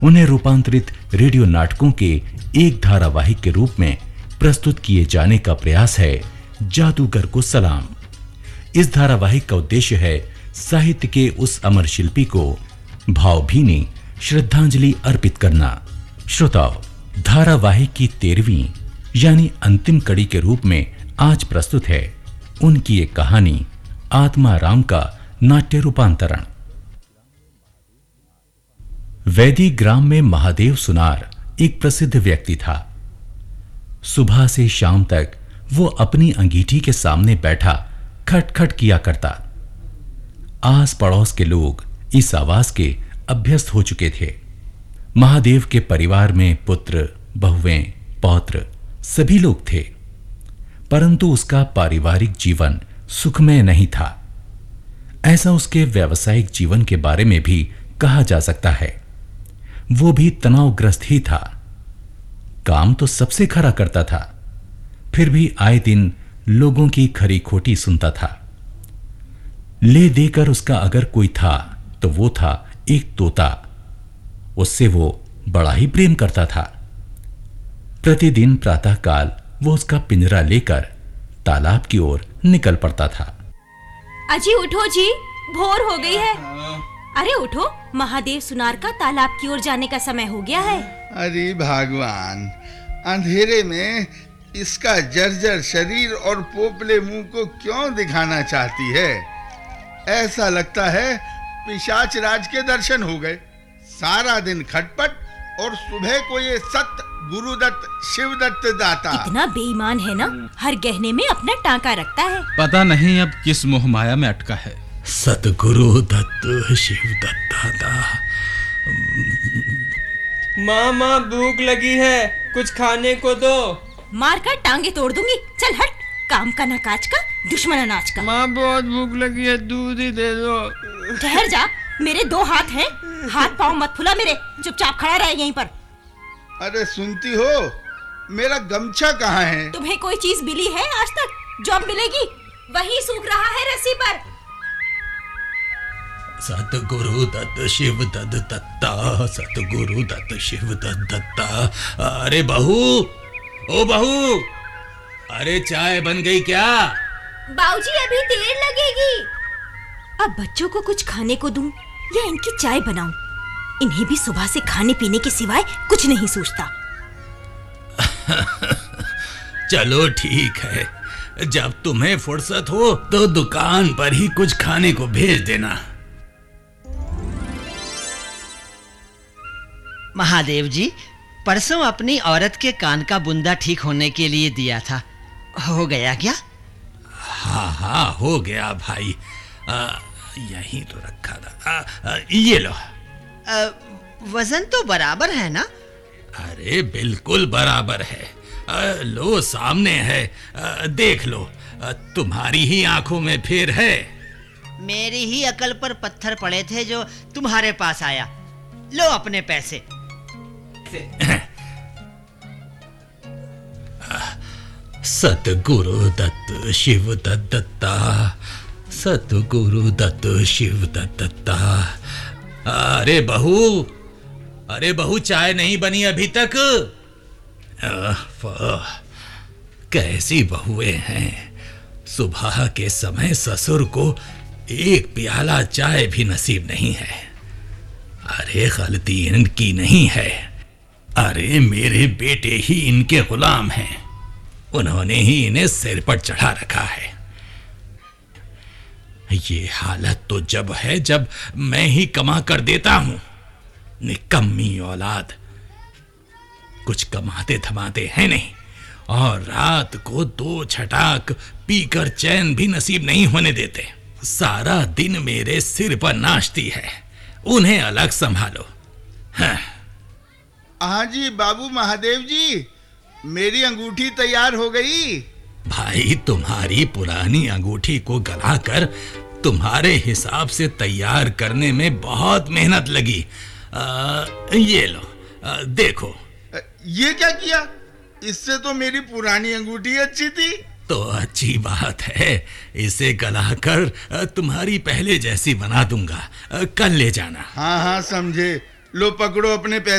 उन्हें रूपांतरित रेडियो नाटकों के एक धारावाहिक के रूप में प्रस्तुत किए जाने का प्रयास है जादूगर को सलाम। इस धारावाहिक का उद्देश्य है साहित्य के उस अमर शिल्पी को भावभीनी श्रद्धांजलि अर्पित करना। श्रोताओ, धारावाहिक की 13वीं यानी अंतिम कड़ी के रूप में आज प्रस्तुत है उनकी एक कहानी आत्मा राम का नाट्य रूपांतरण। वैदी ग्राम में महादेव सुनार एक प्रसिद्ध व्यक्ति था। सुबह से शाम तक वो अपनी अंगीठी के सामने बैठा खटखट किया करता। आस पड़ोस के लोग इस आवाज के अभ्यस्त हो चुके थे। महादेव के परिवार में पुत्र, बहुएं, पौत्र सभी लोग थे, परंतु उसका पारिवारिक जीवन सुखमय नहीं था। ऐसा उसके व्यावसायिक जीवन के बारे में भी कहा जा सकता है। वो भी तनावग्रस्त ही था। काम तो सबसे खरा करता था, फिर भी आए दिन लोगों की खरी खोटी सुनता था। ले देकर उसका अगर कोई था तो वो था एक तोता। उससे वो बड़ा ही प्रेम करता था। प्रतिदिन प्रातःकाल वो उसका पिंजरा लेकर तालाब की ओर निकल पड़ता था। अजी उठो जी, भोर हो गई है। अरे उठो, महादेव सुनार का तालाब की ओर जाने का समय हो गया है। अरे भगवान, अंधेरे में इसका जर्जर शरीर और पोपले मुंह को क्यों दिखाना चाहती है? ऐसा लगता है पिशाच राज के दर्शन हो गए। सारा दिन खटपट और सुबह को ये सत गुरुदत्त शिवदत्त दाता। इतना बेईमान है ना, हर गहने में अपना टांका रखता है। पता नहीं अब किस मोह माया में अटका है। सतगुरु दत्त शिवदत्त दाता। मामा भूख लगी है, कुछ खाने को दो। मारकर टांगे तोड़ दूंगी। चल हट, काम का ना काज का, दुश्मन अनाज का। माँ बहुत भूख लगी है, दूध ही दे दो। ठहर जा, मेरे 2 हाथ हैं, हाथ पाँव मत फुला मेरे, चुपचाप खड़ा रहे यहीं पर। अरे सुनती हो, मेरा गमछा कहाँ है? तुम्हें कोई चीज मिली है आज तक? जॉब मिलेगी, वही सूख रहा है रस्सी पर। सतगुरु दत्त शिव दत्त दत्ता, सतगुरु दत्त शिव दत्त दत्ता। अरे बहू, ओ बहू, अरे चाय बन गई क्या? बाबूजी अभी देर लगेगी। अब बच्चों को कुछ खाने को दूं या इनकी चाय बनाऊं? इन्हें भी सुबह से खाने पीने के सिवाय कुछ नहीं सूझता। चलो ठीक है, जब तुम्हें फुर्सत हो तो दुकान पर ही कुछ खाने को भेज देना। महादेव जी, परसों अपनी औरत के कान का बुंदा ठीक होने के लिए दिया था, हो गया क्या? हाँ हाँ हो गया भाई। यहीं तो रखा था। ये लो। वजन तो बराबर है ना? अरे बिल्कुल बराबर है। लो सामने है, देख लो। तुम्हारी ही आंखों में फेर है। मेरी ही अकल पर पत्थर पड़े थे जो तुम्हारे पास आया। लो अपने पैसे। सतगुरु दत्त शिव दत्त दत्ता, सतगुरु दत्त शिव दत्त दत्ता। अरे बहू चाय नहीं बनी अभी तक? कैसी बहुएं हैं, सुबह के समय ससुर को एक प्याला चाय भी नसीब नहीं है। अरे गलती इनकी नहीं है, अरे मेरे बेटे ही इनके गुलाम हैं। उन्होंने ही इन्हें सिर पर चढ़ा रखा है। ये हालत तो जब है जब मैं ही कमा कर देता हूं। निकम्मी औलाद, कुछ कमाते धमाते हैं नहीं, और रात को 2 छटाक पीकर चैन भी नसीब नहीं होने देते। सारा दिन मेरे सिर पर नाचती है, उन्हें अलग संभालो। हाँ जी बाबू महादेव जी, मेरी अंगूठी तैयार हो गई। भाई, तुम्हारी पुरानी अंगूठी को गलाकर तुम्हारे हिसाब से तैयार करने में बहुत मेहनत लगी। ये लो, देखो। ये क्या किया? इससे तो मेरी पुरानी अंगूठी अच्छी थी। तो अच्छी बात है, इसे गलाकर तुम्हारी पहले जैसी बना दूंगा। कल ले जाना। हाँ हाँ समझे, लो पकड़ो अपने पैसे।